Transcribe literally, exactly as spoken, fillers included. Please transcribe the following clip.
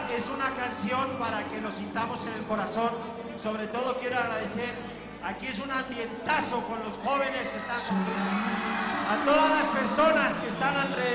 Esta es una canción para que nos sintamos en el corazón. Sobre todo quiero agradecer, aquí es un ambientazo con los jóvenes que están con Cristo, a todas las personas que están alrededor.